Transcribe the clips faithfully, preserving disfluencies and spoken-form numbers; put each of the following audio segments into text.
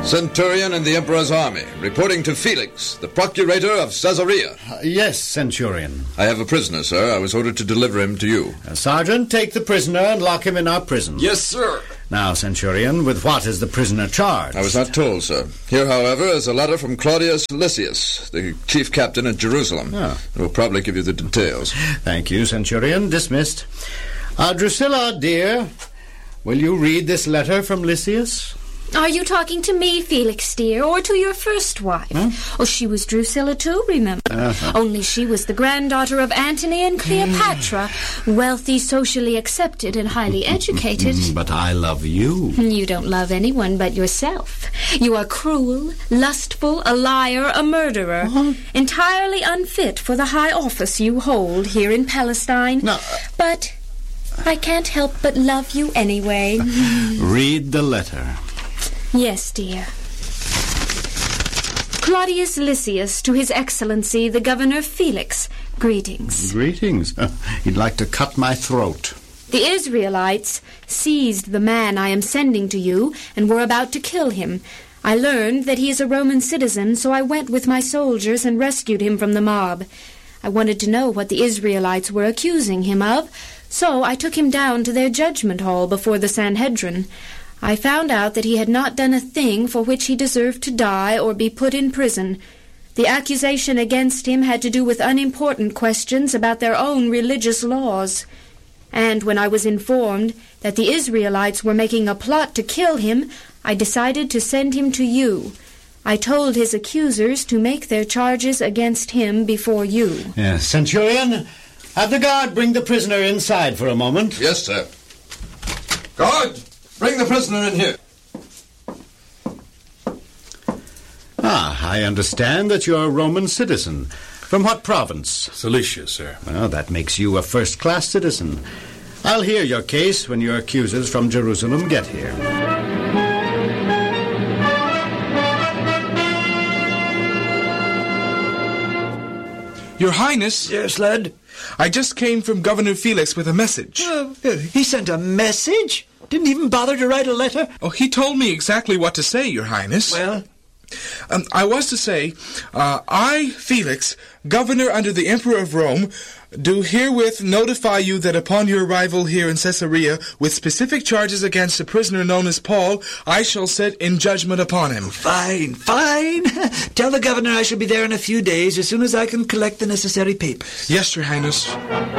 Centurion in the Emperor's army, reporting to Felix, the procurator of Caesarea. Uh, yes, Centurion. I have a prisoner, sir. I was ordered to deliver him to you. Uh, Sergeant, take the prisoner and lock him in our prison. Yes, sir. Now, Centurion, with what is the prisoner charged? I was not told, sir. Here, however, is a letter from Claudius Lysias, the chief captain at Jerusalem. Oh. It will probably give you the details. Thank you, Centurion. Dismissed. Uh, Drusilla, dear, will you read this letter from Lysias? Are you talking to me, Felix, dear, or to your first wife? Huh? Oh, she was Drusilla, too, remember? Uh-huh. Only she was the granddaughter of Antony and Cleopatra, wealthy, socially accepted, and highly educated. But I love you. You don't love anyone but yourself. You are cruel, lustful, a liar, a murderer, Uh-huh. entirely unfit for the high office you hold here in Palestine. No. But I can't help but love you anyway. Read the letter. Yes, dear. Claudius Lysias, to His Excellency, the Governor Felix, greetings. Greetings. He'd like to cut my throat. The Israelites seized the man I am sending to you and were about to kill him. I learned that he is a Roman citizen, so I went with my soldiers and rescued him from the mob. I wanted to know what the Israelites were accusing him of, so I took him down to their judgment hall before the Sanhedrin. I found out that he had not done a thing for which he deserved to die or be put in prison. The accusation against him had to do with unimportant questions about their own religious laws. And when I was informed that the Israelites were making a plot to kill him, I decided to send him to you. I told his accusers to make their charges against him before you. Yes, Centurion, have the guard bring the prisoner inside for a moment. Yes, sir. Guard, bring the prisoner in here. Ah, I understand that you're a Roman citizen. From what province? Cilicia, sir. Well, that makes you a first-class citizen. I'll hear your case when your accusers from Jerusalem get here. Your Highness. Yes, lad? I just came from Governor Felix with a message. Uh, he sent a message? Didn't even bother to write a letter? Oh, he told me exactly what to say, Your Highness. Well? Um, I was to say, uh, I, Felix, governor under the Emperor of Rome, do herewith notify you that upon your arrival here in Caesarea, with specific charges against a prisoner known as Paul, I shall sit in judgment upon him. Fine, fine. Tell the governor I shall be there in a few days as soon as I can collect the necessary papers. Yes, Your Highness.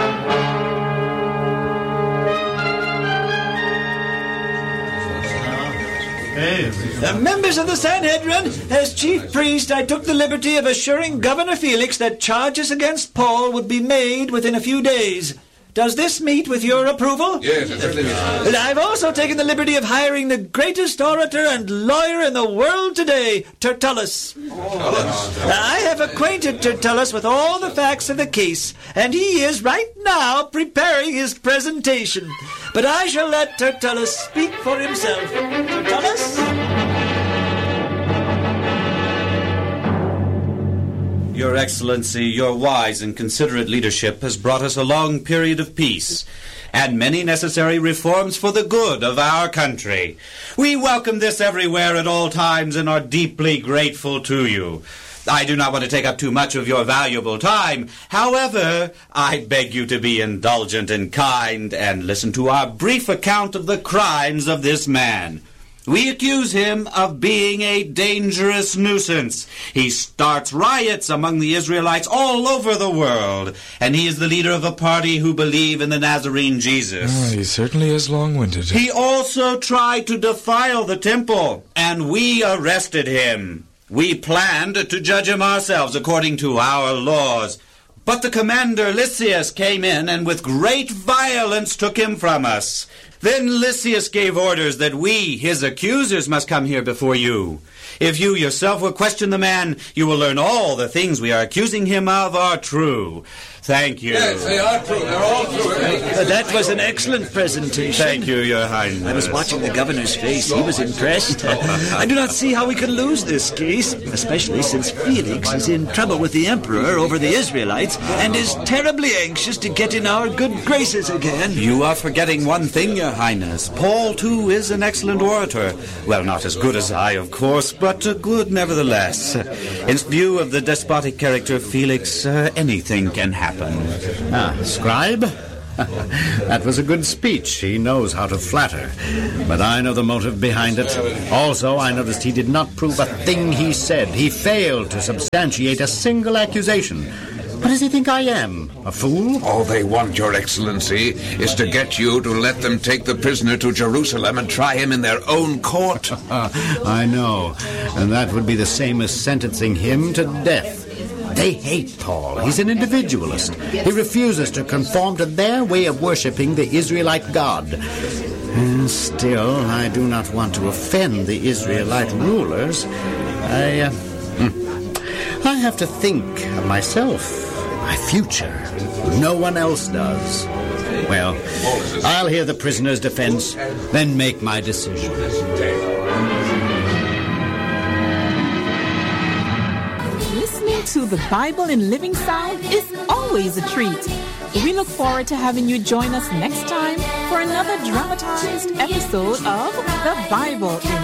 The members of the Sanhedrin, as chief priest, I took the liberty of assuring Governor Felix that charges against Paul would be made within a few days. Does this meet with your approval? Yes, it certainly does. And I've also taken the liberty of hiring the greatest orator and lawyer in the world today, Tertullus. I have acquainted Tertullus with all the facts of the case, and he is right now preparing his presentation. But I shall let Tertullus speak for himself. Tertullus? Your Excellency, your wise and considerate leadership has brought us a long period of peace and many necessary reforms for the good of our country. We welcome this everywhere at all times and are deeply grateful to you. I do not want to take up too much of your valuable time. However, I beg you to be indulgent and kind and listen to our brief account of the crimes of this man. We accuse him of being a dangerous nuisance. He starts riots among the Israelites all over the world, and he is the leader of a party who believe in the Nazarene Jesus. Oh, he certainly is long-winded. He also tried to defile the temple, and we arrested him. We planned to judge him ourselves according to our laws. But the commander Lysias came in and with great violence took him from us. Then Lysias gave orders that we, his accusers, must come here before you. If you yourself will question the man, you will learn all the things we are accusing him of are true. Thank you. Yes, they are true. They're all true. Uh, that was an excellent presentation. Thank you, Your Highness. I was watching the governor's face. He was impressed. I do not see how we can lose this case, especially since Felix is in trouble with the emperor over the Israelites and is terribly anxious to get in our good graces again. You are forgetting one thing, Your Your Highness, Paul, too, is an excellent orator. Well, not as good as I, of course, but uh, good nevertheless. In view of the despotic character of Felix, uh, anything can happen. Ah, scribe? That was a good speech. He knows how to flatter. But I know the motive behind it. Also, I noticed he did not prove a thing he said. He failed to substantiate a single accusation. What does he think I am? A fool? All they want, Your Excellency, is to get you to let them take the prisoner to Jerusalem and try him in their own court. I know. And that would be the same as sentencing him to death. They hate Paul. He's an individualist. He refuses to conform to their way of worshipping the Israelite God. And still, I do not want to offend the Israelite rulers. I, uh, I have to think of myself, my future. No one else does. Well, I'll hear the prisoner's defense, then make my decision. Listening to the Bible in living sound is always a treat. We look forward to having you join us next time for another dramatized episode of The Bible in